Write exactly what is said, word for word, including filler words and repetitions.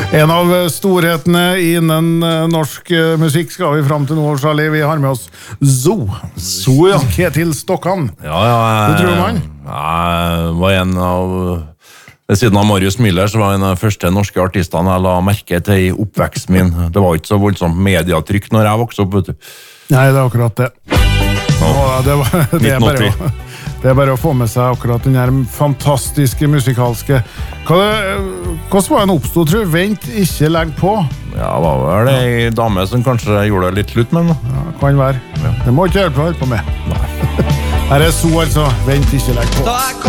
En av storhetene innen norsk musikk skal vi frem til nå, Charlie. Vi har med oss Zo. Zo, ja. Ketil Stokkan. Ja, ja. Hva tror du man? Jeg var en av... Ved siden av Marius Miller så var en av de første norske artistene jeg la merke til i oppveksten min. Det var ikke så voldsomt mediatrykk når jeg vokste opp, vet du. Nei, det er akkurat det. Ja. Det, var, det, er bare å, det er bare å få med seg akkurat den her fantastiske musikalske. Hva, hvordan var den oppstod, tror du? Vent, ikke legg på. Ja, det var vel en dame som kanskje gjorde det litt slutt med den. Ja, kan være. Ja. Det må ikke hjelpe å høre på med. Nei. Her er Så, altså. Vent, ikke legg på.